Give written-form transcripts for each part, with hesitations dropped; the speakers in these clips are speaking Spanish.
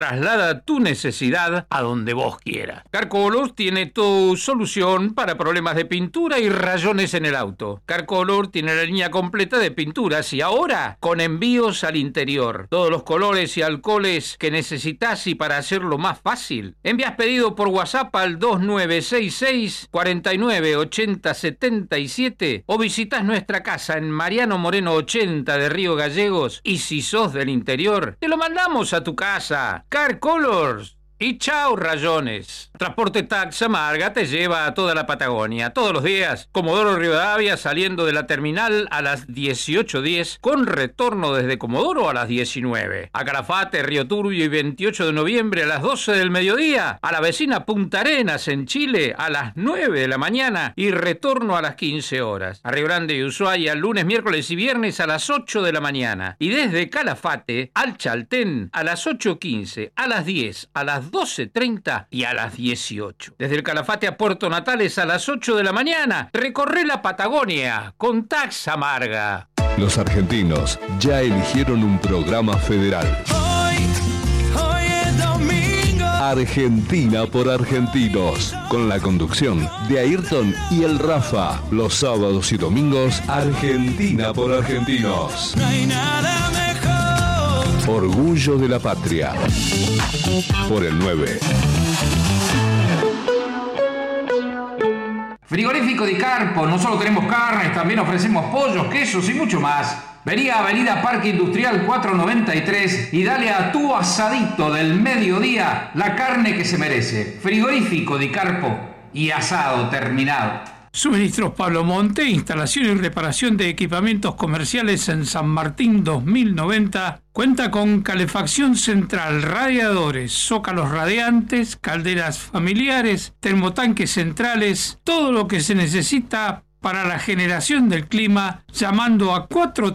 Traslada tu necesidad a donde vos quieras. Carcolor tiene tu solución para problemas de pintura y rayones en el auto. Carcolor tiene la línea completa de pinturas y ahora con envíos al interior. Todos los colores y alcoholes que necesitas y para hacerlo más fácil. Envías pedido por WhatsApp al 2966 49 80 77 o visitas nuestra casa en Mariano Moreno 80 de Río Gallegos y si sos del interior, te lo mandamos a tu casa. Car Colors. Y chao rayones. Transporte Taxa Marga te lleva a toda la Patagonia. Todos los días, Comodoro Rivadavia saliendo de la terminal a las 18:10 con retorno desde Comodoro a las 19. A Calafate, Río Turbio y 28 de noviembre a las 12 del mediodía. A la vecina Punta Arenas en Chile a las 9 de la mañana y retorno a las 15 horas. A Río Grande y Ushuaia lunes, miércoles y viernes a las 8 de la mañana. Y desde Calafate al Chaltén a las 8:15, a las 10, a las 12:30 y a las 18. Desde el Calafate a Puerto Natales a las 8 de la mañana. Recorre la Patagonia con Taxa Marga. Los argentinos ya eligieron un programa federal. Hoy es domingo. Argentina por argentinos. Con la conducción de Ayrton y el Rafa. Los sábados y domingos, Argentina por argentinos. No hay nada mejor. Orgullo de la patria. Por el 9. Frigorífico Di Carpo, no solo tenemos carnes, también ofrecemos pollos, quesos y mucho más. Vení a Avenida Parque Industrial 493 y dale a tu asadito del mediodía la carne que se merece. Frigorífico Di Carpo y asado terminado. Suministros Pablo Monte, instalación y reparación de equipamientos comerciales en San Martín 2090. Cuenta con calefacción central, radiadores, zócalos radiantes, calderas familiares, termotanques centrales, todo lo que se necesita para la generación del clima, llamando a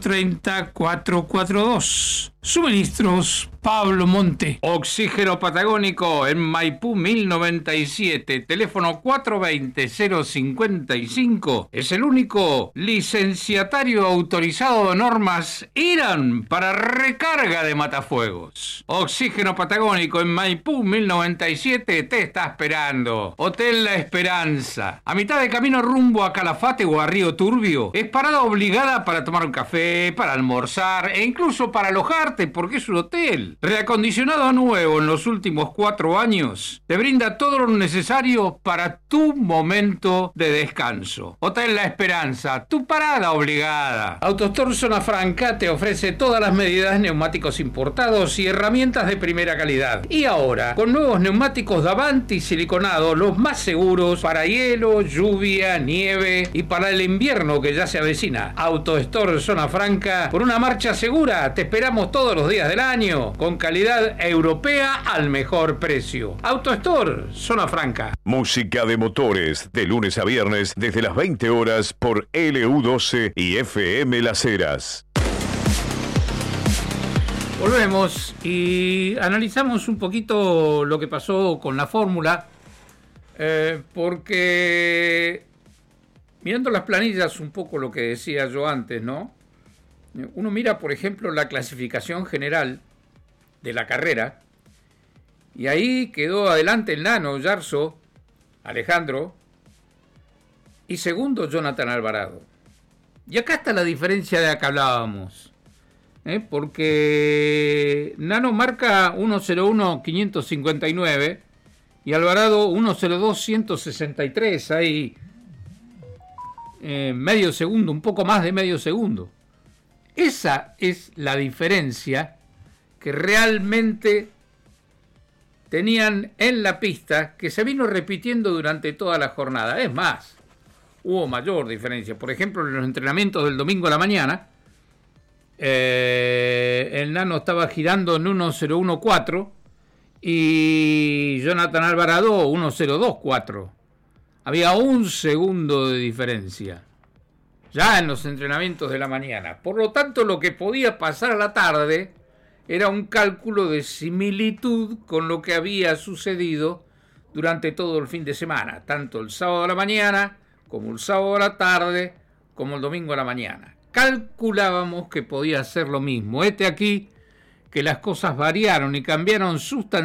430-442. Suministros Pablo Monte. Oxígeno Patagónico en Maipú 1097, teléfono 420-055. Es el único licenciatario autorizado de normas IRAN para recarga de matafuegos. Oxígeno Patagónico en Maipú 1097 te está esperando. Hotel La Esperanza, a mitad de camino rumbo a Calafate o a Río Turbio. Es parada obligada para tomar un café, para almorzar e incluso para alojarte porque es un hotel. Reacondicionado a nuevo en los últimos 4 años, te brinda todo lo necesario para tu momento de descanso. Hotel La Esperanza, tu parada obligada. AutoStore Zona Franca te ofrece todas las medidas, neumáticos importados y herramientas de primera calidad. Y ahora, con nuevos neumáticos Davanti siliconados, los más seguros para hielo, lluvia, nieve y para el invierno que ya se avecina. AutoStore Zona Franca, por una marcha segura, te esperamos todos los días del año, con calidad europea al mejor precio. AutoStore Zona Franca. Música de motores, de lunes a viernes, desde las 20 horas por LU12 y FM Las Heras. Volvemos y analizamos un poquito lo que pasó con la fórmula, porque mirando las planillas, un poco lo que decía yo antes, ¿no? Uno mira, por ejemplo, la clasificación general de la carrera, y ahí quedó adelante el Nano, Yarzo, Alejandro, y segundo Jonathan Alvarado. Y acá está la diferencia de la que hablábamos, porque Nano marca 1:01.559 y Alvarado 1:02.163, ahí medio segundo, un poco más de medio segundo. Esa es la diferencia que realmente tenían en la pista, que se vino repitiendo durante toda la jornada. Es más, hubo mayor diferencia. Por ejemplo, en los entrenamientos del domingo a la mañana, el Nano estaba girando en 1:01.4 y Jonathan Alvarado 1:02.4. Había 1 segundo de diferencia ya en los entrenamientos de la mañana. Por lo tanto, lo que podía pasar a la tarde era un cálculo de similitud con lo que había sucedido durante todo el fin de semana, tanto el sábado a la mañana, como el sábado a la tarde, como el domingo a la mañana. Calculábamos que podía ser lo mismo. Aquí que las cosas variaron y cambiaron sustancialmente